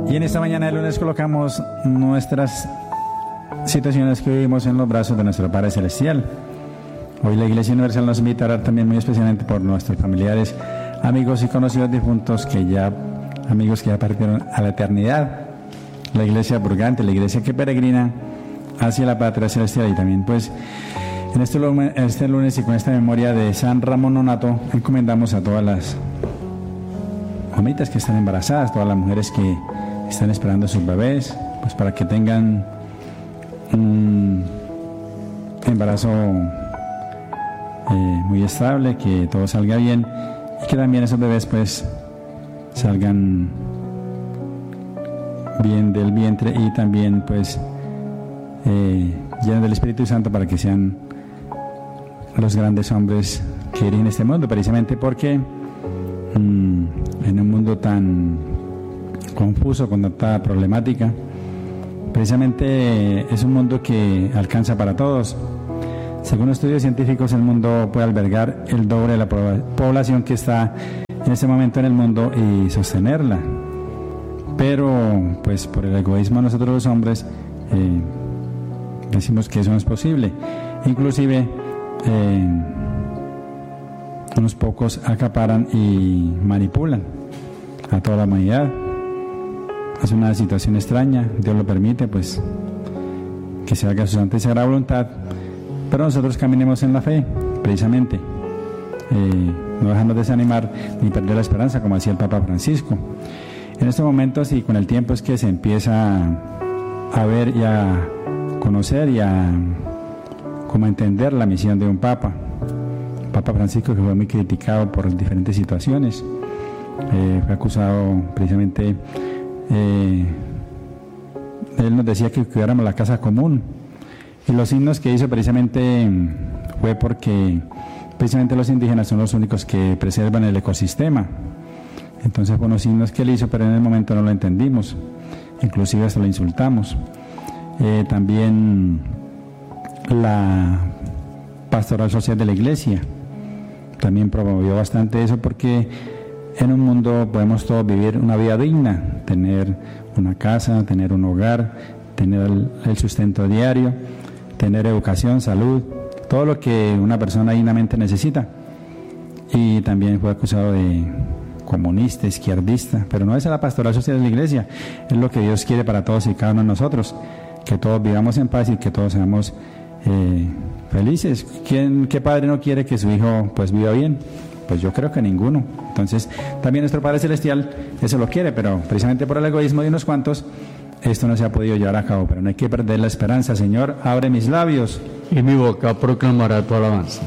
Y en esta mañana de lunes colocamos nuestras situaciones que vivimos en los brazos de nuestro Padre Celestial. Hoy la Iglesia Universal nos invita a orar también muy especialmente por nuestros familiares, amigos y conocidos difuntos amigos que ya partieron a la eternidad. La Iglesia purgante, la Iglesia que peregrina hacia la Patria Celestial. Y también pues en este lunes y con esta memoria de San Ramón Nonnato encomendamos a todas las mamitas que están embarazadas, todas las mujeres que están esperando a sus bebés, pues para que tengan un embarazo muy estable, que todo salga bien y que también esos bebés pues salgan bien del vientre y también pues llenos del Espíritu Santo para que sean los grandes hombres que dirigen este mundo, precisamente porque en un mundo tan confuso, con tanta problemática, precisamente es un mundo que alcanza para todos. Según estudios científicos, el mundo puede albergar el doble de la población que está en este momento en el mundo y sostenerla. Pero, pues por el egoísmo de nosotros los hombres, decimos que eso no es posible. Inclusive, unos pocos acaparan y manipulan a toda la humanidad. Es una situación extraña, Dios lo permite, pues que se haga su santa y sagrada voluntad, pero nosotros caminemos en la fe, precisamente, no dejarnos desanimar ni perder la esperanza, como hacía el Papa Francisco. En estos momentos y con el tiempo es que se empieza a ver y a conocer y a entender la misión de un Papa. Papa Francisco, que fue muy criticado por diferentes situaciones, fue acusado precisamente. Él nos decía que cuidáramos la casa común, y los signos que hizo precisamente fue porque precisamente los indígenas son los únicos que preservan el ecosistema. Entonces fueron los signos que él hizo, pero en el momento no lo entendimos, inclusive hasta lo insultamos. También la pastoral social de la Iglesia también promovió bastante eso, porque en un mundo podemos todos vivir una vida digna, tener una casa, tener un hogar, tener el sustento diario, tener educación, salud, todo lo que una persona dignamente necesita. Y también fue acusado de comunista, izquierdista, pero no es la pastoral social de la Iglesia, es lo que Dios quiere para todos y cada uno de nosotros, que todos vivamos en paz y que todos seamos felices. ¿Qué padre no quiere que su hijo pues viva bien? Pues yo creo que ninguno. Entonces también nuestro Padre Celestial eso lo quiere, pero precisamente por el egoísmo de unos cuantos esto no se ha podido llevar a cabo. Pero no hay que perder la esperanza. Señor, abre mis labios y mi boca proclamará tu alabanza.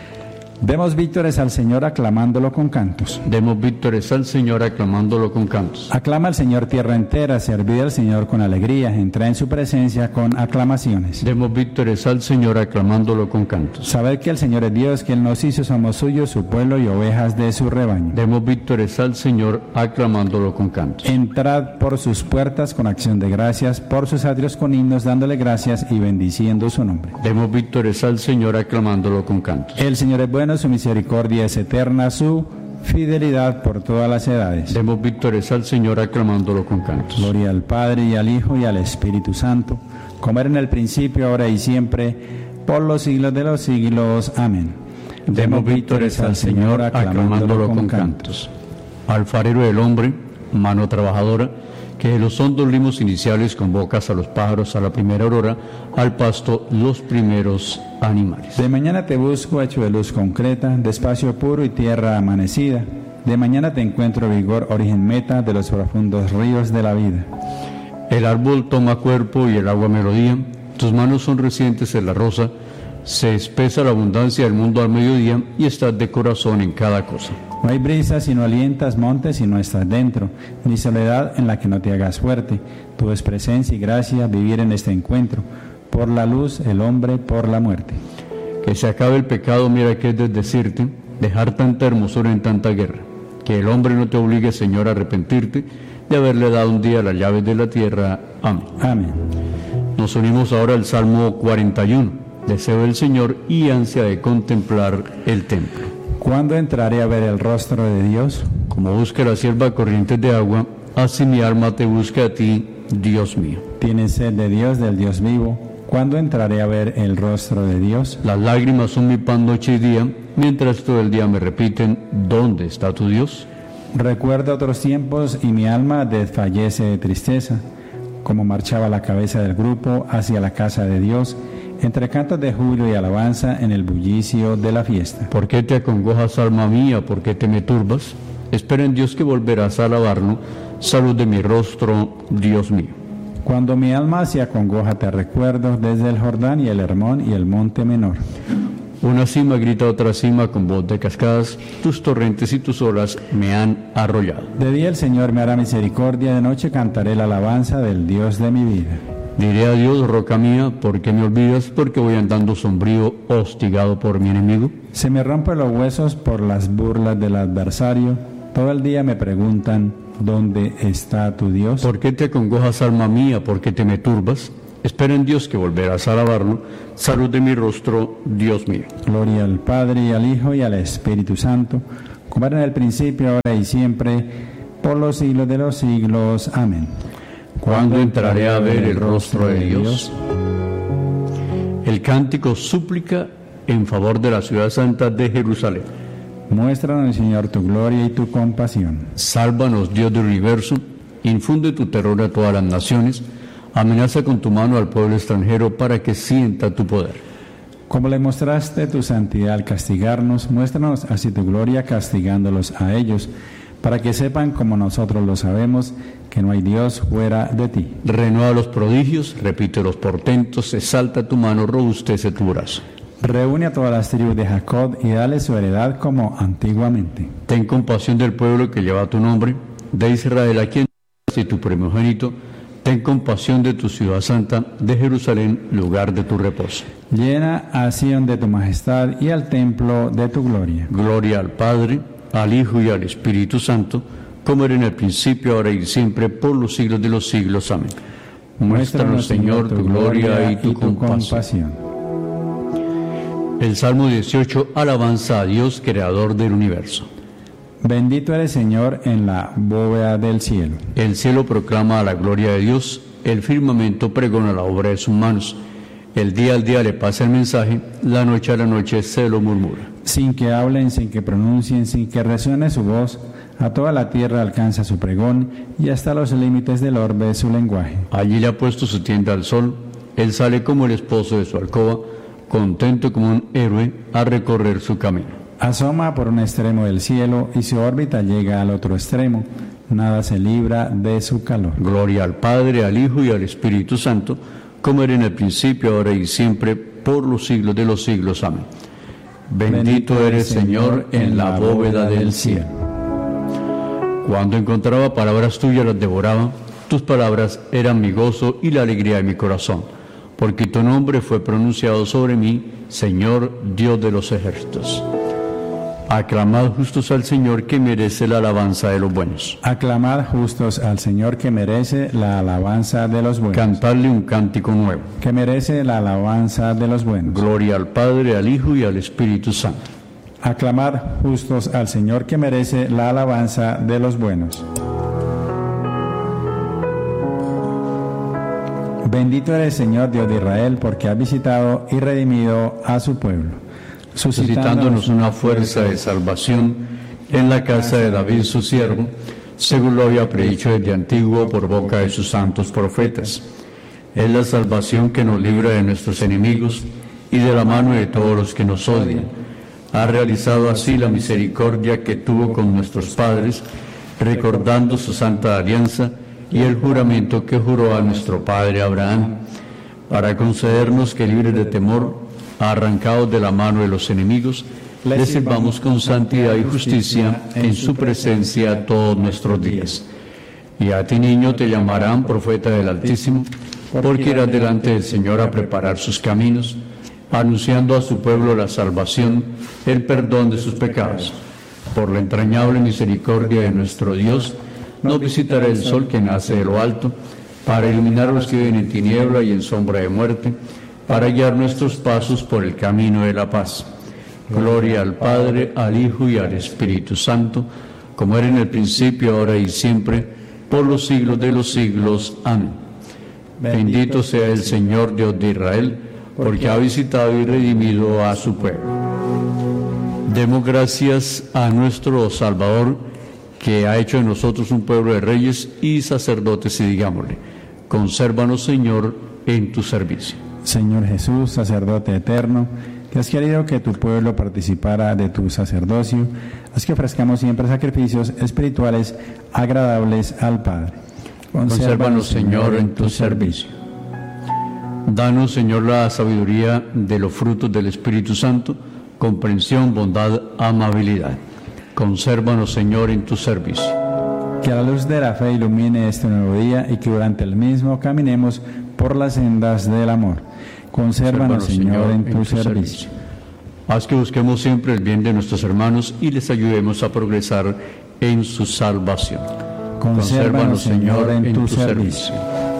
Demos vítores al Señor aclamándolo con cantos. Demos vítores al Señor aclamándolo con cantos. Aclama al Señor tierra entera, servid al Señor con alegría, entra en su presencia con aclamaciones. Demos vítores al Señor aclamándolo con cantos. Sabed que el Señor es Dios, que Él nos hizo, somos suyos, su pueblo y ovejas de su rebaño. Demos vítores al Señor aclamándolo con cantos. Entrad por sus puertas con acción de gracias, por sus atrios con himnos, dándole gracias y bendiciendo su nombre. Demos vítores al Señor aclamándolo con cantos. El Señor es bueno, su misericordia es eterna, su fidelidad por todas las edades. Demos vítores al Señor aclamándolo con cantos. Gloria al Padre y al Hijo y al Espíritu Santo, como era en el principio, ahora y siempre, por los siglos de los siglos. Amén. Demos vítores al Señor aclamándolo con cantos. Alfarero del hombre, mano trabajadora, que de los hondos limos iniciales convocas a los pájaros a la primera aurora, al pasto los primeros animales. De mañana te busco hecho de luz concreta, de espacio puro y tierra amanecida. De mañana te encuentro vigor, origen meta de los profundos ríos de la vida. El árbol toma cuerpo y el agua melodía, tus manos son recientes en la rosa, se espesa la abundancia del mundo al mediodía y estás de corazón en cada cosa. No hay brisa si no alientas montes si no estás dentro, ni soledad en la que no te hagas fuerte. Tu es presencia y gracia vivir en este encuentro, por la luz, el hombre, por la muerte. Que se acabe el pecado, mira que es desdecirte, dejar tanta hermosura en tanta guerra. Que el hombre no te obligue, Señor, a arrepentirte de haberle dado un día las llaves de la tierra. Amén. Amén. Nos unimos ahora al Salmo 41, deseo del Señor y ansia de contemplar el templo. ¿Cuándo entraré a ver el rostro de Dios? Como busca la sierva corrientes de agua, así mi alma te busca a ti, Dios mío. ¿Tienes sed de Dios, del Dios vivo? ¿Cuándo entraré a ver el rostro de Dios? Las lágrimas son mi pan noche y día, mientras todo el día me repiten, ¿dónde está tu Dios? Recuerdo otros tiempos y mi alma desfallece de tristeza, como marchaba la cabeza del grupo hacia la casa de Dios, entre cantos de júbilo y alabanza en el bullicio de la fiesta. ¿Por qué te acongojas, alma mía? ¿Por qué te me turbas? Espera en Dios que volverás a alabarlo. Salud de mi rostro, Dios mío. Cuando mi alma se acongoja te recuerdo desde el Jordán y el Hermón y el monte menor. Una cima grita a otra cima con voz de cascadas, tus torrentes y tus olas me han arrollado. De día el Señor me hará misericordia, de noche cantaré la alabanza del Dios de mi vida. Diré a Dios, roca mía, ¿por qué me olvidas? Porque voy andando sombrío, hostigado por mi enemigo. Se me rompen los huesos por las burlas del adversario. Todo el día me preguntan, ¿dónde está tu Dios? ¿Por qué te acongojas, alma mía? ¿Por qué te me turbas? Espera en Dios que volverás a alabarlo. Salud de mi rostro, Dios mío. Gloria al Padre, y al Hijo, y al Espíritu Santo, como era en el principio, ahora y siempre, por los siglos de los siglos. Amén. ¿Cuándo entraré a ver el rostro de Dios? El cántico súplica en favor de la ciudad santa de Jerusalén. Muéstranos, Señor, tu gloria y tu compasión. Sálvanos, Dios del universo, infunde tu terror a todas las naciones, amenaza con tu mano al pueblo extranjero para que sienta tu poder. Como le mostraste tu santidad al castigarnos, muéstranos así tu gloria castigándolos a ellos, para que sepan, como nosotros lo sabemos, que no hay Dios fuera de ti. Renueva los prodigios, repite los portentos, exalta tu mano, robustece tu brazo. Reúne a todas las tribus de Jacob y dale su heredad como antiguamente. Ten compasión del pueblo que lleva tu nombre, de Israel a quien y tu primogénito. Ten compasión de tu ciudad santa, de Jerusalén, lugar de tu reposo. Llena a Sión de tu majestad y al templo de tu gloria. Gloria al Padre, al Hijo y al Espíritu Santo, como era en el principio, ahora y siempre, por los siglos de los siglos. Amén. Muéstranos, Señor, tu gloria y tu compasión. El Salmo 18, alabanza a Dios, creador del universo. Bendito eres, Señor, en la bóveda del cielo. El cielo proclama la gloria de Dios, el firmamento pregona la obra de sus manos. El día al día le pasa el mensaje, la noche a la noche se lo murmura. Sin que hablen, sin que pronuncien, sin que resuene su voz, a toda la tierra alcanza su pregón y hasta los límites del orbe su lenguaje. Allí le ha puesto su tienda al sol, él sale como el esposo de su alcoba, contento como un héroe a recorrer su camino. Asoma por un extremo del cielo y su órbita llega al otro extremo. Nada se libra de su calor. Gloria al Padre, al Hijo y al Espíritu Santo, como era en el principio, ahora y siempre, por los siglos de los siglos. Amén. Bendito eres, Señor, en la bóveda del cielo. Cuando encontraba palabras tuyas las devoraba, tus palabras eran mi gozo y la alegría de mi corazón, porque tu nombre fue pronunciado sobre mí, Señor, Dios de los ejércitos. Aclamad justos al Señor, que merece la alabanza de los buenos. Aclamad justos al Señor, que merece la alabanza de los buenos. Cantadle un cántico nuevo. Que merece la alabanza de los buenos. Gloria al Padre, al Hijo y al Espíritu Santo. Aclamad justos al Señor, que merece la alabanza de los buenos. Bendito eres, Señor, Dios de Israel, porque has visitado y redimido a su pueblo, suscitándonos una fuerza de salvación en la casa de David su siervo, según lo había predicho desde antiguo por boca de sus santos profetas. Es la salvación que nos libra de nuestros enemigos y de la mano de todos los que nos odian. Ha realizado así la misericordia que tuvo con nuestros padres, recordando su santa alianza y el juramento que juró a nuestro padre Abraham, para concedernos que, libres de temor, arrancados de la mano de los enemigos, le sirvamos con santidad y justicia en su presencia todos nuestros días. Y a ti, niño, te llamarán profeta del Altísimo, porque irás delante del Señor a preparar sus caminos, anunciando a su pueblo la salvación, el perdón de sus pecados. Por la entrañable misericordia de nuestro Dios, nos visitará el sol que nace de lo alto, para iluminar a los que viven en tiniebla y en sombra de muerte, para guiar nuestros pasos por el camino de la paz. Gloria al Padre, al Hijo y al Espíritu Santo, como era en el principio, ahora y siempre, por los siglos de los siglos. Amén. Bendito sea el Señor Dios de Israel, porque ha visitado y redimido a su pueblo. Demos gracias a nuestro Salvador, que ha hecho de nosotros un pueblo de reyes y sacerdotes, y digámosle: consérvanos, Señor, en tu servicio. Señor Jesús, sacerdote eterno, que has querido que tu pueblo participara de tu sacerdocio, haz que ofrezcamos siempre sacrificios espirituales agradables al Padre. Consérvanos, Señor, en tu servicio. Danos, Señor, la sabiduría de los frutos del Espíritu Santo, comprensión, bondad, amabilidad. Consérvanos, Señor, en tu servicio. Que a la luz de la fe ilumine este nuevo día y que durante el mismo caminemos por las sendas del amor. Consérvanos, Señor, en tu servicio. Haz que busquemos siempre el bien de nuestros hermanos y les ayudemos a progresar en su salvación. Consérvanos, Señor, en tu servicio.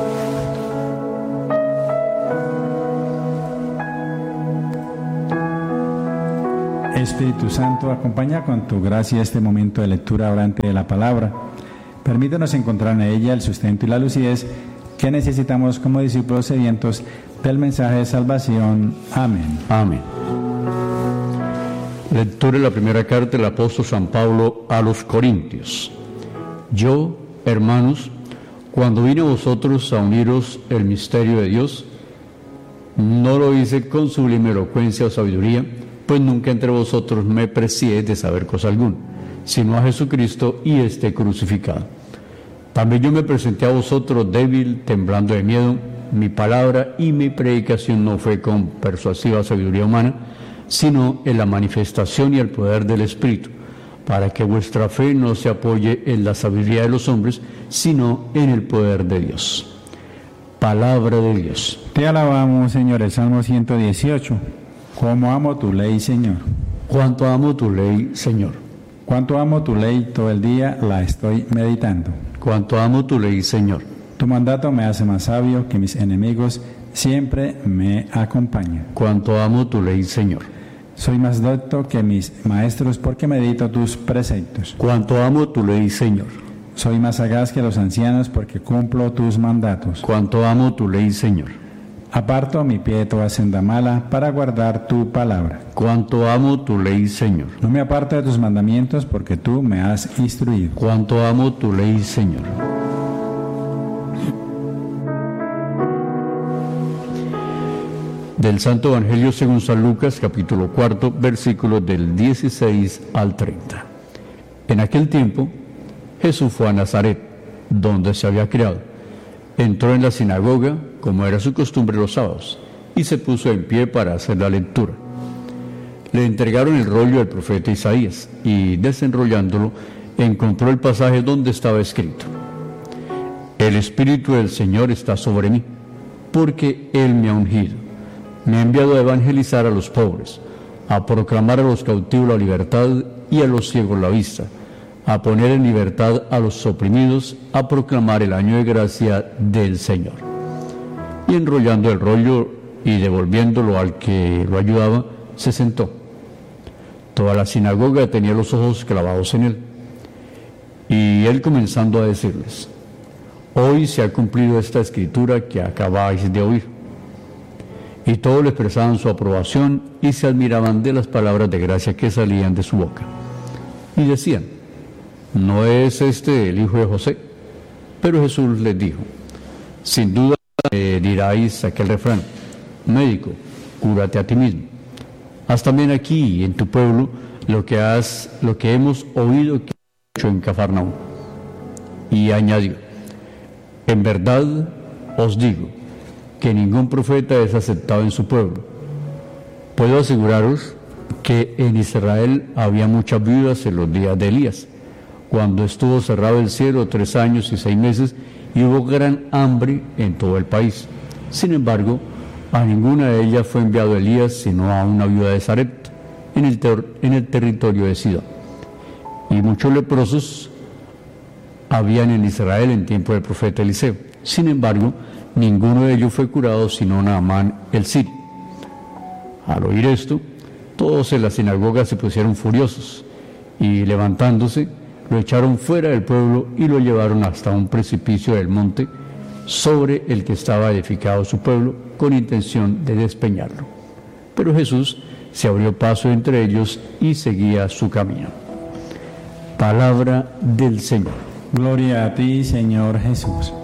Espíritu Santo, acompaña con tu gracia este momento de lectura orante de la palabra. Permítanos encontrar en ella el sustento y la lucidez que necesitamos como discípulos sedientos del mensaje de salvación. Amén. Amén. Lectura de la primera carta del apóstol San Pablo a los Corintios. Yo, hermanos, cuando vine a vosotros a uniros el misterio de Dios, no lo hice con sublime elocuencia o sabiduría, pues nunca entre vosotros me precié de saber cosa alguna, sino a Jesucristo y este crucificado. También yo me presenté a vosotros débil, temblando de miedo. Mi palabra y mi predicación no fue con persuasiva sabiduría humana, sino en la manifestación y el poder del Espíritu, para que vuestra fe no se apoye en la sabiduría de los hombres, sino en el poder de Dios. Palabra de Dios. Te alabamos, Señor. El Salmo 118. Cómo amo tu ley, Señor. Cuánto amo tu ley, Señor. Cuánto amo tu ley, todo el día la estoy meditando. Cuánto amo tu ley, Señor. Tu mandato me hace más sabio que mis enemigos, siempre me acompaña. Cuánto amo tu ley, Señor. Soy más docto que mis maestros porque medito tus preceptos. Cuánto amo tu ley, Señor. Soy más sagaz que los ancianos porque cumplo tus mandatos. Cuánto amo tu ley, Señor. Aparto mi pie de toda senda mala para guardar tu palabra. Cuánto amo tu ley, Señor. No me aparto de tus mandamientos porque tú me has instruido. Cuánto amo tu ley, Señor. Del Santo Evangelio según San Lucas, capítulo 4, versículos del 16 al 30. En aquel tiempo, Jesús fue a Nazaret, donde se había criado. Entró en la sinagoga, como era su costumbre los sábados, y se puso en pie para hacer la lectura. Le entregaron el rollo del profeta Isaías, y desenrollándolo, encontró el pasaje donde estaba escrito: El Espíritu del Señor está sobre mí, porque Él me ha ungido. Me ha enviado a evangelizar a los pobres, a proclamar a los cautivos la libertad y a los ciegos la vista, a poner en libertad a los oprimidos, a proclamar el año de gracia del Señor. Y enrollando el rollo y devolviéndolo al que lo ayudaba, se sentó. Toda la sinagoga tenía los ojos clavados en él. Y él comenzando a decirles: Hoy se ha cumplido esta escritura que acabáis de oír. Y todos le expresaban su aprobación y se admiraban de las palabras de gracia que salían de su boca. Y decían: ¿No es este el hijo de José? Pero Jesús les dijo: Sin duda diráis aquel refrán: Médico, cúrate a ti mismo. Haz también aquí en tu pueblo lo que hemos oído que has hecho en Cafarnaúm. Y añadió: En verdad os digo que ningún profeta es aceptado en su pueblo. Puedo aseguraros que en Israel había muchas viudas en los días de Elías, cuando estuvo cerrado el cielo 3 años y 6 meses y hubo gran hambre en todo el país. Sin embargo, a ninguna de ellas fue enviado Elías, sino a una viuda de Sarepta, en el territorio de Sidón. Y muchos leprosos habían en Israel en tiempo del profeta Eliseo. Sin embargo, ninguno de ellos fue curado, sino Naamán el sirio. Al oír esto, todos en la sinagoga se pusieron furiosos, y levantándose, lo echaron fuera del pueblo y lo llevaron hasta un precipicio del monte sobre el que estaba edificado su pueblo, con intención de despeñarlo. Pero Jesús se abrió paso entre ellos y seguía su camino. Palabra del Señor. Gloria a ti, Señor Jesús.